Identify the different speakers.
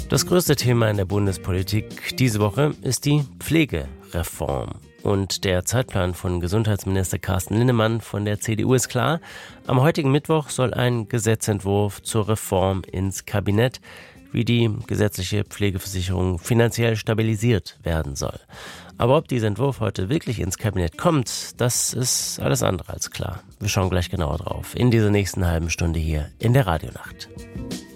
Speaker 1: Das größte Thema in der Bundespolitik diese Woche ist die Pflegereform. Und der Zeitplan von Gesundheitsminister Carsten Linnemann von der CDU ist klar. Am heutigen Mittwoch soll ein Gesetzentwurf zur Reform ins Kabinett, wie die gesetzliche Pflegeversicherung finanziell stabilisiert werden soll. Aber ob dieser Entwurf heute wirklich ins Kabinett kommt, das ist alles andere als klar. Wir schauen gleich genauer drauf in dieser nächsten halben Stunde hier in der Radionacht.